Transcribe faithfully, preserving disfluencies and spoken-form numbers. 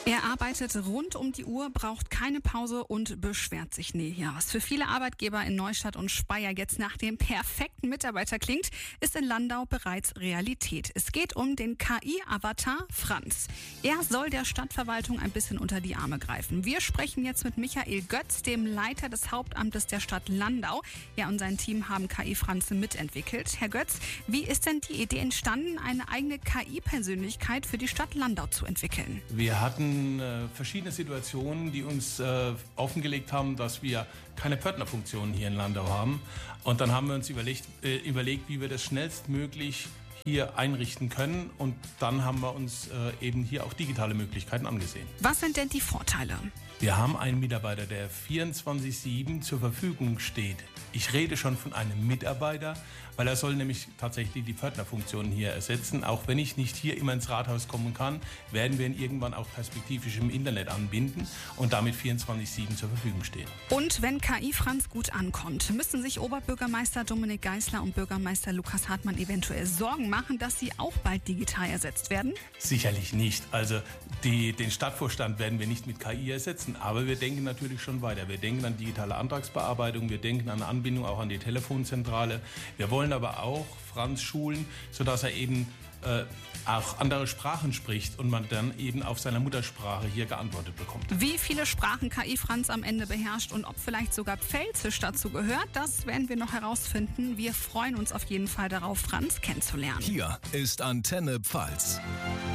Er arbeitet rund um die Uhr, braucht keine Pause und beschwert sich nie. Ja, was für viele Arbeitgeber in Neustadt und Speyer jetzt nach dem perfekten Mitarbeiter klingt, ist in Landau bereits Realität. Es geht um den K I-Avatar Franz. Er soll der Stadtverwaltung ein bisschen unter die Arme greifen. Wir sprechen jetzt mit Michael Götz, dem Leiter des Hauptamtes der Stadt Landau. Er und sein Team haben K I Franz mitentwickelt. Herr Götz, wie ist denn die Idee entstanden, eine eigene K I-Persönlichkeit für die Stadt Landau zu entwickeln? Wir hatten äh, verschiedene Situationen, die uns äh, offengelegt haben, dass wir keine Pförtnerfunktion hier in Landau haben. Und dann haben wir uns überlegt, äh, überlegt wie wir das schnellstmöglich hier einrichten können. Und dann haben wir uns äh, eben hier auch digitale Möglichkeiten angesehen. Was sind denn die Vorteile? Wir haben einen Mitarbeiter, der vierundzwanzig sieben zur Verfügung steht. Ich rede schon von einem Mitarbeiter, weil er soll nämlich tatsächlich die Pförtnerfunktion hier ersetzen. Auch wenn ich nicht hier immer ins Rathaus kommen kann, werden wir ihn irgendwann auch perspektivisch im Internet anbinden und damit vierundzwanzig sieben zur Verfügung stehen. Und wenn K I Franz gut ankommt, müssen sich Oberbürgermeister Dominik Geisler und Bürgermeister Lukas Hartmann eventuell Sorgen machen, dass sie auch bald digital ersetzt werden? Sicherlich nicht. Also die, den Stadtvorstand werden wir nicht mit K I ersetzen, aber wir denken natürlich schon weiter. Wir denken an digitale Antragsbearbeitung, wir denken an Anbindung auch an die Telefonzentrale. Wir wollen aber auch Franz schulen, sodass er eben äh, auch andere Sprachen spricht und man dann eben auf seiner Muttersprache hier geantwortet bekommt. Wie viele Sprachen K I Franz am Ende beherrscht und ob vielleicht sogar Pfälzisch dazu gehört, das werden wir noch herausfinden. Wir freuen uns auf jeden Fall darauf, Franz kennenzulernen. Hier ist Antenne Pfalz.